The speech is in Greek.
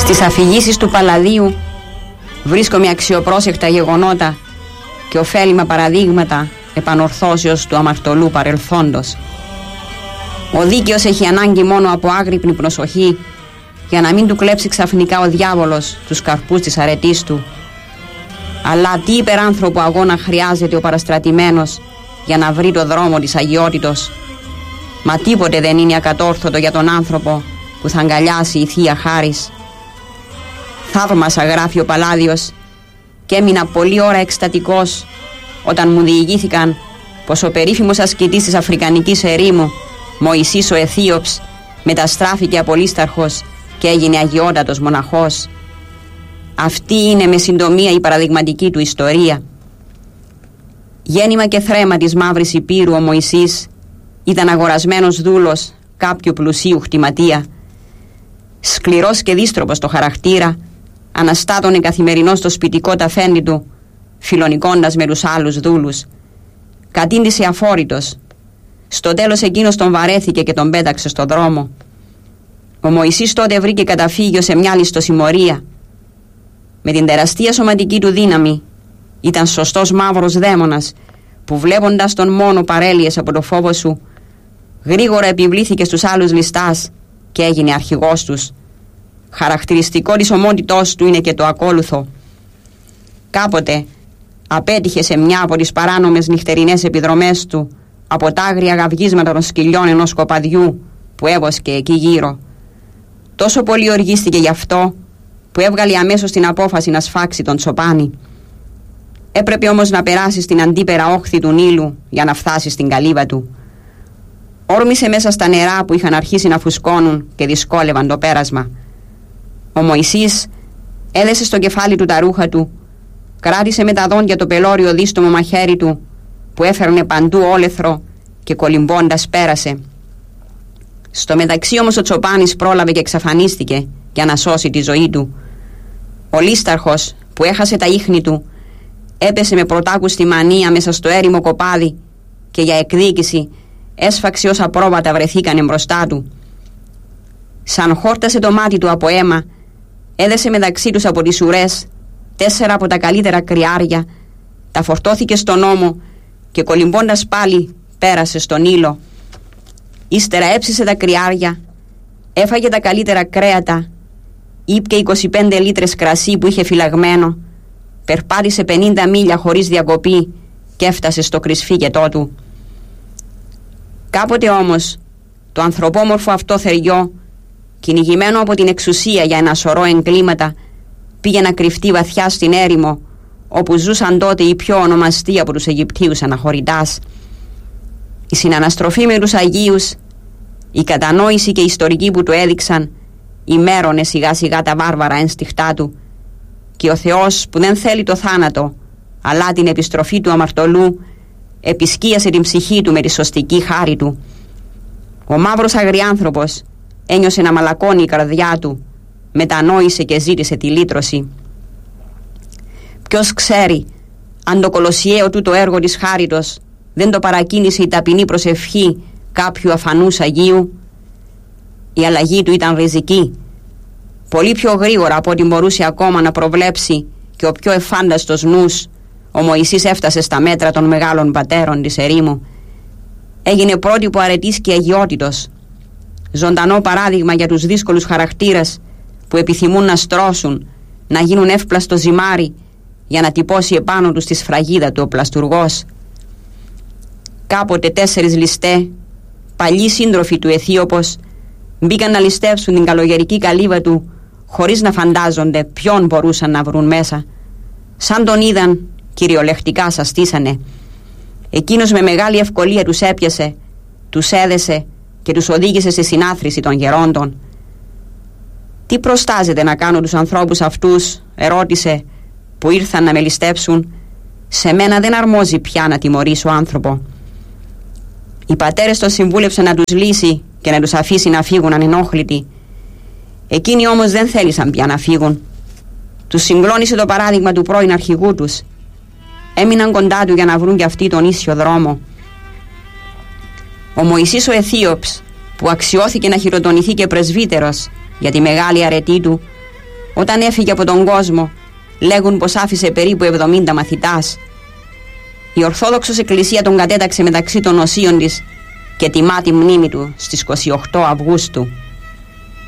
Στις αφηγήσεις του Παλαδίου βρίσκομαι αξιοπρόσεκτα γεγονότα και ωφέλιμα παραδείγματα επανορθώσεως του αμαρτωλού παρελθόντος. Ο δίκαιος έχει ανάγκη μόνο από άγρυπνη προσοχή για να μην του κλέψει ξαφνικά ο διάβολος τους καρπούς της αρετής του. Αλλά τι υπεράνθρωπο αγώνα χρειάζεται ο παραστρατημένος για να βρει το δρόμο της αγιότητος. Μα τίποτε δεν είναι ακατόρθωτο για τον άνθρωπο που θα αγκαλιάσει η Θεία Χάρις. Θαύμασα, γράφει ο Παλάδιος, και έμεινα πολλή ώρα εκστατικός όταν μου διηγήθηκαν πως ο περίφημος ασκητής της Αφρικανικής ερήμου, Μωυσής ο Αιθίωψ, μεταστράφηκε απολύσταρχος και έγινε αγιότατος μοναχός. Αυτή είναι με συντομία η παραδειγματική του ιστορία. Γέννημα και θρέμα της Μαύρης Υπήρου ο Μωυσής ήταν αγορασμένος δούλος κάποιου πλουσίου χτιματία. Σκληρός και δύστροπος το χαρακτήρα, αναστάτωνε καθημερινώς στο σπιτικό ταφέντη του, φιλονικώντας με τους άλλους δούλους. Κατήντησε αφόρητος. Στο τέλος εκείνος τον βαρέθηκε και τον πέταξε στον δρόμο. Ο Μωυσής τότε βρήκε καταφύγιο σε μια ληστοσημωρία. Με την τεραστία σωματική του δύναμη ήταν σωστός μαύρος δαίμονας που, βλέποντας τον μόνο παρέλυες από το φόβο σου, γρήγορα επιβλήθηκε στους άλλους ληστάς και έγινε αρχηγός τους. Χαρακτηριστικό της ομότητός του είναι και το ακόλουθο. Κάποτε απέτυχε σε μια από τις παράνομες νυχτερινές επιδρομές του από τα άγρια γαυγίσματα των σκυλιών ενός κοπαδιού που έβοσκε εκεί γύρω. Τόσο πολύ οργίστηκε γι' αυτό που έβγαλε αμέσως την απόφαση να σφάξει τον τσοπάνι. Έπρεπε όμως να περάσει στην αντίπερα όχθη του Νείλου για να φτάσει στην καλύβα του. Όρμησε μέσα στα νερά που είχαν αρχίσει να φουσκώνουν και δυσκόλευαν το πέρασμα. Ο Μωυσής έδεσε στο κεφάλι του τα ρούχα του, κράτησε με τα δόντια το πελώριο δίστομο μαχαίρι του που έφερνε παντού όλεθρο και κολυμπώντας πέρασε. Στο μεταξύ όμως ο τσοπάνης πρόλαβε και εξαφανίστηκε για να σώσει τη ζωή του. Ο λίσταρχος που έχασε τα ίχνη του έπεσε με πρωτάκουστη μανία μέσα στο έρημο κοπάδι και για εκδίκηση έσφαξε όσα πρόβατα βρεθήκανε μπροστά του. Σαν χόρτασε το μάτι του από αίμα, έδεσε μεταξύ τους από τις ουρές 4 από τα καλύτερα κρυάρια, τα φορτώθηκε στον ώμο και κολυμπώντας πάλι πέρασε στον Νείλο. Ύστερα έψισε τα κρυάρια, έφαγε τα καλύτερα κρέατα, ήπια 25 λίτρες κρασί που είχε φυλαγμένο, περπάτησε 50 μίλια χωρίς διακοπή και έφτασε στο κρυσφύγετό του. Κάποτε όμως το ανθρωπόμορφο αυτό θεριό, κυνηγημένο από την εξουσία για ένα σωρό εγκλήματα, πήγε να κρυφτεί βαθιά στην έρημο, όπου ζούσαν τότε οι πιο ονομαστοί από τους Αιγυπτίους αναχωρητάς. Η συναναστροφή με τους Αγίους, η κατανόηση και η ιστορική που του έδειξαν, ημέρωνε σιγά σιγά τα βάρβαρα ένστιχτά του, και ο Θεός που δεν θέλει το θάνατο αλλά την επιστροφή του αμαρτωλού επισκίασε την ψυχή του με τη σωστική χάρη του. Ο μαύρος αγριάνθρωπος ένιωσε να μαλακώνει η καρδιά του, μετανόησε και ζήτησε τη λύτρωση. Ποιος ξέρει αν το κολοσιαίο τούτο έργο της χάριτος δεν το παρακίνησε η ταπεινή προσευχή κάποιου αφανούς Αγίου. Η αλλαγή του ήταν ριζική, πολύ πιο γρήγορα από ό,τι μπορούσε ακόμα να προβλέψει και ο πιο εφάνταστος νους. Ο Μωυσής έφτασε στα μέτρα των μεγάλων πατέρων της ερήμου. Έγινε πρότυπο αρετής και αγιότητος, ζωντανό παράδειγμα για τους δύσκολους χαρακτήρες που επιθυμούν να στρώσουν, να γίνουν εύπλαστο ζυμάρι για να τυπώσει επάνω τους τη σφραγίδα του ο πλαστουργός. Κάποτε 4 ληστέ, παλιοί σύντροφοι του Αιθίωπος, μπήκαν να ληστεύσουν την καλογερική καλύβα του χωρίς να φαντάζονται ποιον μπορούσαν να βρουν μέσα. Σαν τον είδαν, κυριολεκτικά σαστήσανε. Εκείνος με μεγάλη ευκολία τους έπιασε, τους έδεσε και τους οδήγησε σε συνάθρηση των γερόντων. «Τι προστάζετε να κάνω τους ανθρώπους αυτούς?» ερώτησε, «που ήρθαν να με ληστέψουν? Σε μένα δεν αρμόζει πια να τιμωρήσω άνθρωπο». Οι πατέρες τον συμβούλεψαν να τους λύσει και να τους αφήσει να φύγουν ανενόχλητοι. Εκείνοι όμως δεν θέλησαν πια να φύγουν. Τους συγκλώνησε το παράδειγμα του πρώην αρχηγού τους. Έμειναν κοντά του για να βρουν κι αυτοί τον ίσιο δρόμο. Ο Μωυσής ο Αιθίωψ, που αξιώθηκε να χειροτονηθεί και πρεσβύτερος για τη μεγάλη αρετή του, Όταν έφυγε από τον κόσμο, λέγουν πως άφησε περίπου 70 μαθητάς. Η Ορθόδοξος Εκκλησία τον κατέταξε μεταξύ των οσίων της και τιμά τη μνήμη του στις 28 Αυγούστου.